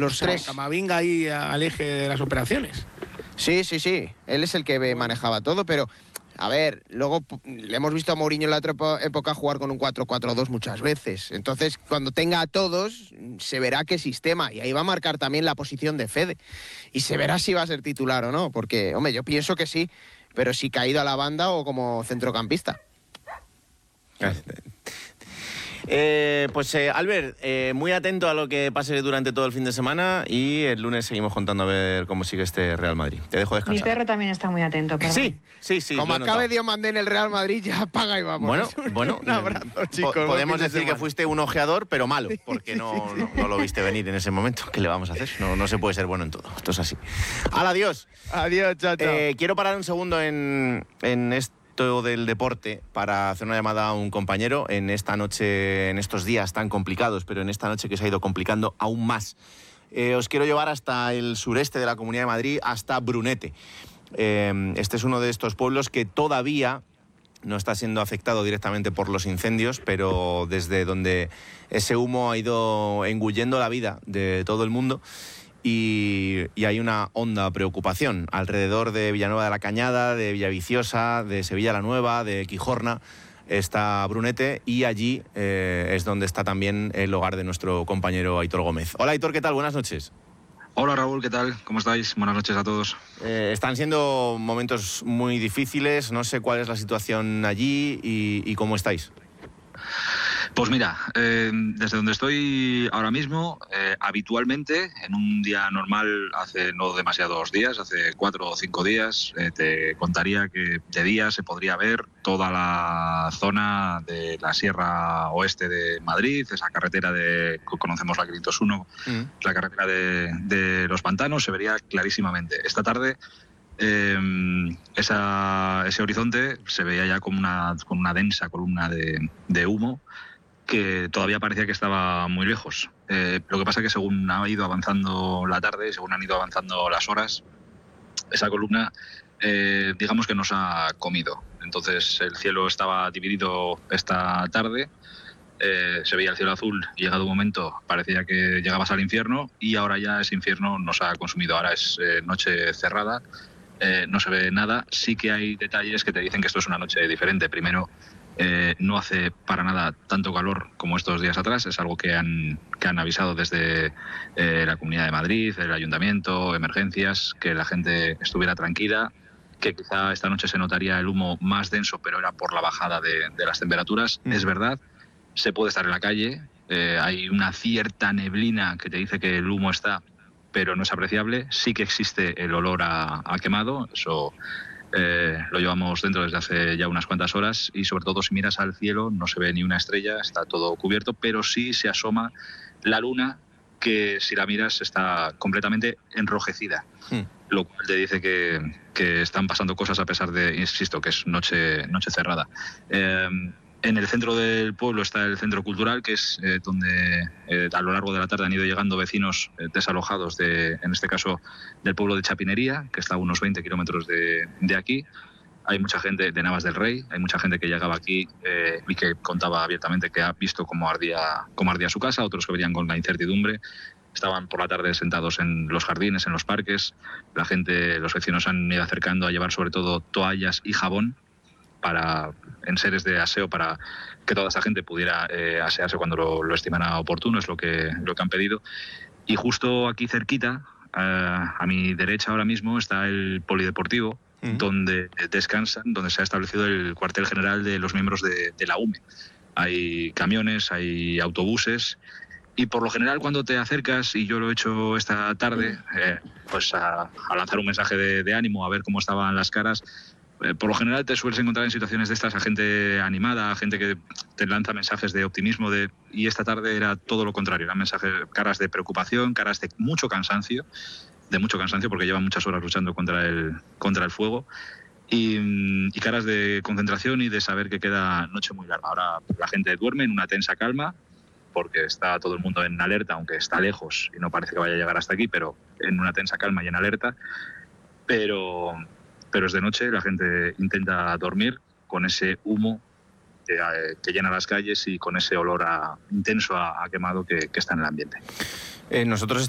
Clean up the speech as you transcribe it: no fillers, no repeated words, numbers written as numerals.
los tres. Camavinga ahí al eje de las operaciones. Sí. Él es el que manejaba todo, pero... A ver, luego le hemos visto a Mourinho en la otra época jugar con un 4-4-2 muchas veces. Entonces, cuando tenga a todos, se verá qué sistema. Y ahí va a marcar también la posición de Fede. Y se verá si va a ser titular o no. Porque, hombre, yo pienso que sí. Pero si caído a la banda o como centrocampista. Albert, muy atento a lo que pase durante todo el fin de semana y el lunes seguimos contando a ver cómo sigue este Real Madrid. Te dejo descansar. Mi perro también está muy atento. Sí. Como acabe Diomandé en el Real Madrid, ya apaga y vamos. Bueno, un abrazo, chicos. Podemos decir que fuiste un ojeador, pero malo, porque no lo viste venir en ese momento. ¿Qué le vamos a hacer? No se puede ser bueno en todo. Esto es así. Adiós. Adiós, chao. Quiero parar un segundo en esto del deporte para hacer una llamada a un compañero en esta noche, en estos días tan complicados, pero en esta noche que se ha ido complicando aún más. Os quiero llevar hasta el sureste de la Comunidad de Madrid, hasta Brunete. Este es uno de estos pueblos que todavía no está siendo afectado directamente por los incendios, pero desde donde ese humo ha ido engullendo la vida de todo el mundo. Y hay una honda preocupación alrededor de Villanueva de la Cañada, de Villaviciosa, de Sevilla la Nueva, de Quijorna. Está Brunete y allí es donde está también el hogar de nuestro compañero Aitor Gómez. Hola Aitor, ¿qué tal? Buenas noches. Hola Raúl, ¿qué tal? ¿Cómo estáis? Buenas noches a todos. Están siendo momentos muy difíciles, no sé cuál es la situación allí y cómo estáis. Pues mira, desde donde estoy ahora mismo, habitualmente, en un día normal, hace no demasiados días, hace 4 o 5 días, te contaría que de día se podría ver toda la zona de la Sierra Oeste de Madrid, esa carretera que conocemos, la 501, la carretera de los pantanos, se vería clarísimamente. Esta tarde ese horizonte se veía ya con una densa columna de humo que todavía parecía que estaba muy lejos. Lo que pasa es que según ha ido avanzando la tarde, según han ido avanzando las horas, esa columna digamos que nos ha comido. Entonces el cielo estaba dividido esta tarde, se veía el cielo azul y llegado un momento parecía que llegabas al infierno y ahora ya ese infierno nos ha consumido. Ahora es noche cerrada, no se ve nada. Sí que hay detalles que te dicen que esto es una noche diferente. Primero, no hace para nada tanto calor como estos días atrás, es algo que han avisado desde la Comunidad de Madrid, el Ayuntamiento, emergencias, que la gente estuviera tranquila, que quizá esta noche se notaría el humo más denso, pero era por la bajada de las temperaturas. Es verdad, se puede estar en la calle, hay una cierta neblina que te dice que el humo está, pero no es apreciable. Sí que existe el olor a quemado, eso lo llevamos dentro desde hace ya unas cuantas horas, y sobre todo si miras al cielo no se ve ni una estrella, está todo cubierto, pero sí se asoma la luna, que si la miras está completamente enrojecida, lo cual te dice que están pasando cosas a pesar de, insisto, que es noche cerrada. En el centro del pueblo está el centro cultural, que es donde a lo largo de la tarde han ido llegando vecinos desalojados, en este caso del pueblo de Chapinería, que está a unos 20 kilómetros de aquí. Hay mucha gente de Navas del Rey, hay mucha gente que llegaba aquí y que contaba abiertamente que ha visto cómo ardía su casa, otros que venían con la incertidumbre. Estaban por la tarde sentados en los jardines, en los parques. Los vecinos han ido acercando a llevar sobre todo toallas y jabón en seres de aseo, para que toda esa gente pudiera asearse cuando lo estimara oportuno, es lo que han pedido. Y justo aquí cerquita, a mi derecha ahora mismo, está el polideportivo, donde descansan, donde se ha establecido el cuartel general de los miembros de la UME. Hay camiones, hay autobuses, y por lo general cuando te acercas, y yo lo he hecho esta tarde, pues a lanzar un mensaje de ánimo, a ver cómo estaban las caras. Por lo general te sueles encontrar en situaciones de estas a gente animada, a gente que te lanza mensajes de optimismo, y esta tarde era todo lo contrario, eran caras de preocupación, caras de mucho cansancio, porque llevan muchas horas luchando contra el fuego, y caras de concentración y de saber que queda noche muy larga. Ahora la gente duerme en una tensa calma, porque está todo el mundo en alerta, aunque está lejos y no parece que vaya a llegar hasta aquí, pero en una tensa calma y en alerta. Pero es de noche, la gente intenta dormir con ese humo que llena las calles y con ese olor intenso a quemado que está en el ambiente. Nosotros